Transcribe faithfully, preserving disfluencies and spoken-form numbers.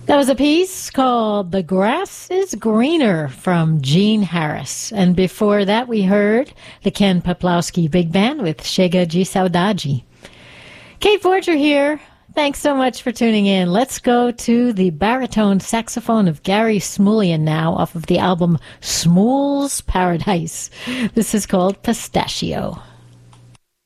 That was a piece called The Grass is Greener from Gene Harris. And before that, we heard the Ken Peplowski Big Band with Chega de Saudade. Kate Forger here. Thanks so much for tuning in. Let's go to the baritone saxophone of Gary Smulyan now off of the album Smul's Paradise. This is called Pistachio.